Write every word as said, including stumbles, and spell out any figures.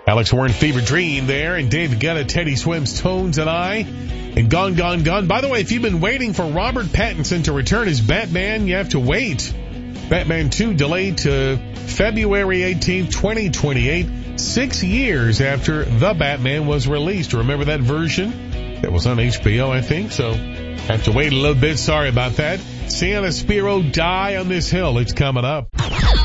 Alex Warren, Fever Dream there, and Dave Guetta, Teddy Swims, Tones and I, and Gone, Gone, Gone. By the way, if you've been waiting for Robert Pattinson to return as Batman, you have to wait. Batman two delayed to February eighteenth, twenty twenty-eight, six years after The Batman was released. Remember that version? That was on H B O, I think, so have to wait a little bit. Sorry about that. Santa Spiro, Die on This Hill. It's coming up.